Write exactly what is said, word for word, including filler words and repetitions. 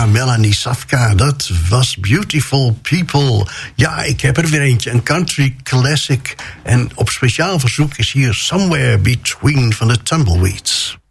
Ja, Melanie Safka, dat was Beautiful People. Ja, ik heb er weer eentje, een country classic. En op speciaal verzoek is hier Somewhere Between van de Tumbleweeds.